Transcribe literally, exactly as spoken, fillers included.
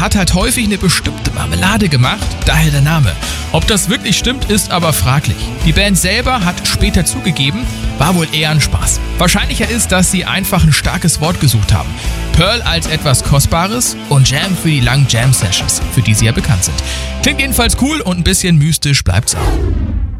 hat halt häufig eine bestimmte Marmelade gemacht, daher der Name. Ob das wirklich stimmt, ist aber fraglich. Die Band selber hat später zugegeben, war wohl eher ein Spaß. Wahrscheinlicher ist, dass sie einfach ein starkes Wort gesucht haben. Pearl als etwas Kostbares und Jam für die langen Jam-Sessions, für die sie ja bekannt sind. Klingt jedenfalls cool und ein bisschen mystisch bleibt's auch.